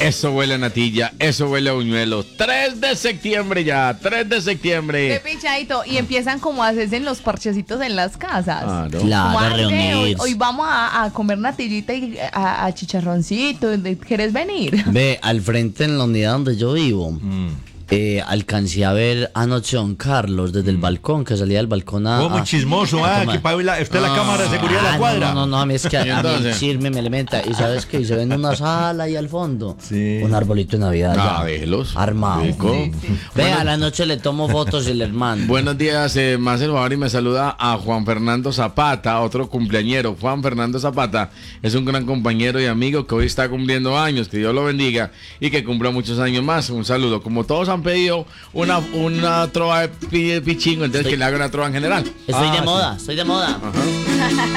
Eso huele a natilla, eso huele a buñuelos. 3 de septiembre ya, 3 de septiembre. Qué pichadito. Y empiezan como a hacerse en los parchecitos en las casas. Claro. Como, Claro, "Ay, ve, reunirse. hoy vamos a comer natillita y a chicharroncito. ¿Quieres venir? Ve, al frente en la unidad donde yo vivo, alcancé a ver anoche a don Carlos desde el balcón, que salía del balcón a... Oh, muy chismoso, a tomar. que Paula, usted es la cámara de seguridad de la cuadra. No, a mí es que ¿Y a mí el entonces? chisme me alimenta. ¿Y sabes qué? Y se ve en una sala ahí al fondo. Sí. Un arbolito de Navidad. Ah, ya, vélos. armado. Rico. Ve, a la noche le tomo fotos y le hermano. Buenos días, más el favor y me saluda a Juan Fernando Zapata, otro cumpleañero. Juan Fernando Zapata es un gran compañero y amigo que hoy está cumpliendo años, que Dios lo bendiga y que cumpla muchos años más. Un saludo. Como todos han pedido una trova de pichingo, entonces que le haga una trova en general. Estoy de sí. moda, estoy de moda. Ajá.